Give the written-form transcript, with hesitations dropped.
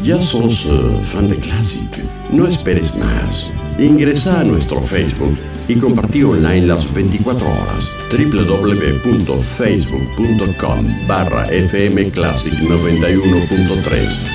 ya sos fan de Classic, no esperes más. Ingresa a nuestro Facebook y compartí online las 24 horas. www.facebook.com/fmclassic 91.3